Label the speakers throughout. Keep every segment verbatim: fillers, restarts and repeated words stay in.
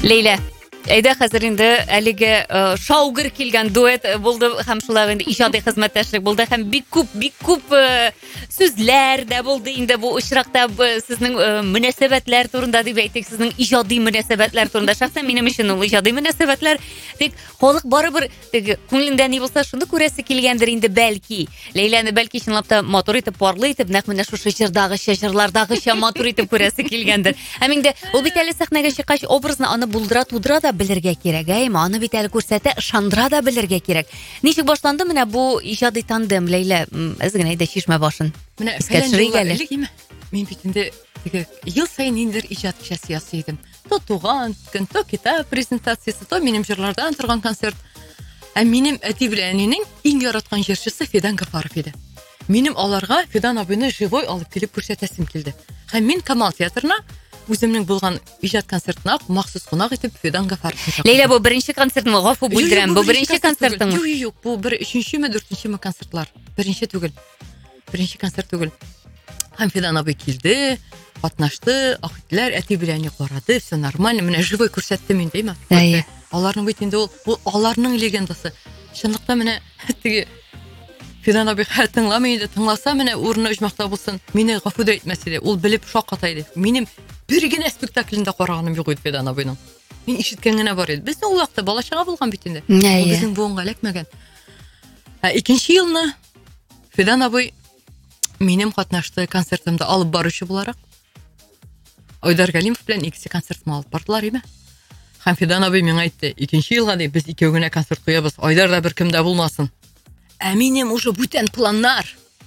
Speaker 1: Лейла, әйдә хәзер инде әлеге шаугыр килгән дуэт булды һәм шулай инде иҗади хезмәттәшлек булды һәм бик күп, бик күп сүзләр дә булды инде бу очракта сезнең мөнәсәбәтләр турында дип әйтик, сезнең иҗади мөнәсәбәтләр турында. Шәхсән минем өчен ул иҗади мөнәсәбәтләр тик халык барыбер теге күңелендә ни булса шуны күрәсе килгәндер инде бәлки. Лейланы бәлки чынлап та матур итеп, парлы итеп, нәкъ менә шушы җырдагыча, җырлардагыча матур итеп күрәсе килгәндер. Һәм инде ул бит әле сәхнәгә чыккач образны аны булдыра, тудыра да белергә кирәк, әйме, аны бит әле күрсәтә, ышандыра да белергә кирәк. Ничек башланды менә бу иҗади тандем, Лейла? Әз генә әйдә чишмә башын.
Speaker 2: Менә фәлән мин бит инде теге ел сайын ниндер иҗат кичәсе ясыйдым. То туган көн, то китап презентациясе, то минем җырлардан торган концерт. Ә минем әти белән әнинең иң яраткан җырчысы Фидан Гафаров иде. Минем аларга Фидан абыйны живой алып килеп күрсәтәсем килде. Һәм мин Камал театрына үземнең булган иҗат концертына махсус кунак итеп Фидан Гафаровны чакырдым.
Speaker 1: Лейла, бу беренче концертмы? Гафу бүлдерәм, бу беренче концертыңмы?
Speaker 2: Юк, юк, бу бер өченчеме, дүртенчеме концертлар. Беренче түгел. Беренче концерт түгел. Һәм Фидан абый килде, катнашты, ахитләр, әти белән карады, все нормально. Менә живой күрсәттем инде, әйме.
Speaker 1: Әйе.
Speaker 2: Аларның бит инде ул, ул аларның легендасы. Чынлыкта менә теге Фидан абый хәтыңламый инде, тыңласа менә урыны оҗмакта булсын, мине гафу да итмәс иде. Ул белеп шакката иде. Минем бер генә спектаклендә караганым юк иде Фидан абыйның. Мин ишеткән генә бар иде. Безнең ул вакытта балачага булган бит инде. Безнең буынга эләкмәгән. Ә икенче елны Фидан абый минем катнашты концертымда алып баручы буларак. Айдар Галимов белән икесе концертны алып бардылар, әйме. Һәм Фидан абый миңа әйтте, икенче елга ди без икәү генә концерт куябыз, Айдар да бер кемдә булмасын. Ә минем уже бүтән планнар.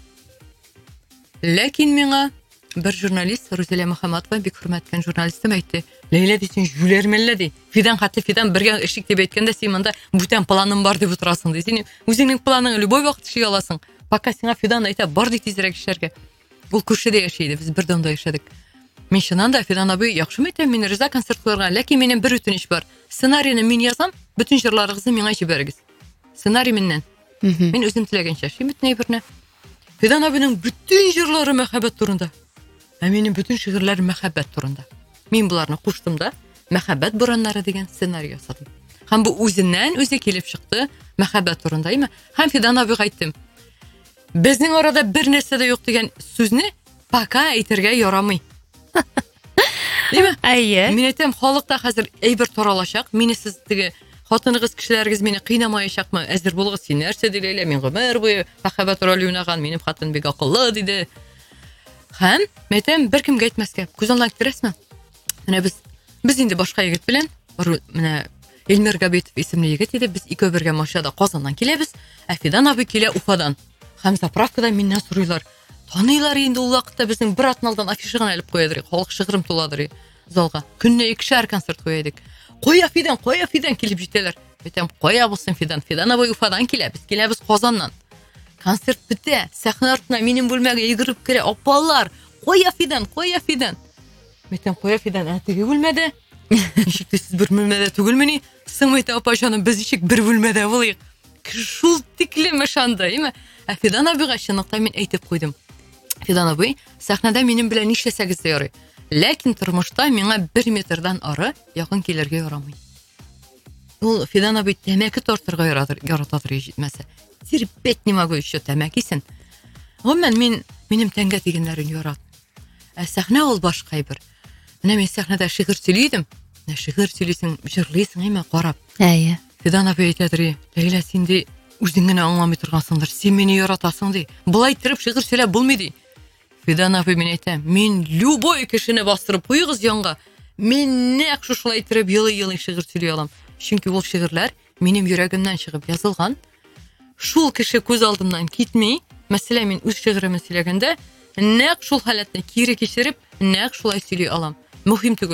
Speaker 2: Ләкин миңа бер журналист, Рузилә Мөхәммәтова, бик хөрмәткән журналистым әйтте, Лейла ди, син җүләрмәлле ди. Фидан хәтта Фидан бергә эшик дип әйткәндә, син монда бүтән планым бар дип утырасың ди. Син үзеңнең планың любой вакыт эшли аласың. Пока сиңа Фидан әйтә, бар ди тизрәк эшләргә. Ул күршедә яши иде, без бер домда яшәдек. Мин чыннан да Фидан абый яхшымы әйтә, мин риза концерт куярга, ләкин минем бер үтенеч бар. Сценарийны мин язам, бүтән җырларыгызны миңа җибәрегез. Сценарий миннән. Мин үзем теләгәнчә эшлим бит берне. Фидан абыйның бүтән җырлары мәхәббәт турында. Ә минем бүтән шигырьләр мәхәббәт турында. Мин буларны куштым да, мәхәббәт бураннары дигән сценарий ясадым. Һәм бу үзеннән үзе килеп чыкты, мәхәббәт турында, әйме. Һәм Фидан абыйга әйттем. Безнең арада бер нәрсә дә юк дигән сүзне пока әйтергә ярамый. Әйме?
Speaker 1: Әйе.
Speaker 2: Мин әйтәм, халыкта хәзер әйбер таралачак. Мине сез теге хатыныгыз, кешеләрегез мине кыйнамаячакмы? Әзер булыгыз, син нәрсә ди Лейла? Мин гомер буе мәхәббәт роле уйнаган, минем хатын бик акыллы диде. Һәм мәйтәм, бер кемгә әйтмәскә. Күз алдына китерәсме? Менә без без инде башка егет белән, менә Илмир Габитов исемле егет иде, без икәү бергә машинада Казаннан киләбез, ә Фидан абый килә Уфадан. Һәм заправкада миннән сорыйлар. Таныйлар инде ул вакытта безнең бер атналдан афиша гына алып куядыр, халык шыгрым туладыр залга. Көнне икешәр концерт куядык. Кая Фидан, кая Фидан килеп җитәләр. Әйтәм, кая булсын Фидан? Фидан абый Уфадан килә, без киләбез Казаннан. Концерт бетә, сәхнә артына минем бүлмәгә йөгереп керә, апалар, кая Фидан, кая Фидан? Әйтәм, кая Фидан? Ә теге бүлмәдә. Ничек сез бер бүлмәдә түгелмени? Сыңмыйта апа җаным, без ничек бер бүлмәдә булыйк? Шул тиклем ышанды, әйме? Ә Фидан абыйга чынлыкта мин әйтеп куйдым. Фидан абый, сәхнәдә минем белән нишләсәгез дә ярый. Ләкин тормышта миңа бер метрдан ары якын килергә ярамый. Ул Фидан абый тәмәке тартырга яратадыр җитмәсә. Терпеть не могу еще тәмәкисен. Гомумән мин минем тәнгә тигәннәрен ярат. Ә сәхнә ул башка әйбер. Менә мин сәхнәдә шигырь сөйлидем. Менә шигырь сөйлисең, җырлыйсың, әйме, карап.
Speaker 1: Әйе.
Speaker 2: Фидан абый әйтәдер, Лейла, син ди үзең генә аңламый торгансыңдыр. Син мине яратасың ди. Булай итеп шигырь сөйләп булмый ди. Фидан абый мин әйтәм, мин любой кешене бастырып куйгыз янга. Мин нәкъ шушылай итеп елый-елый шигырь сөйли алам. Чөнки ул шигырьләр минем йөрәгемнән чыгып язылган. Шул кеше күз алдымнан китмей, мәсәлән, мин үз шигыремне сөйләгәндә, нәкъ шул халәтне кире кичереп, нәкъ шулай сөйли алам. Мөһим түгел.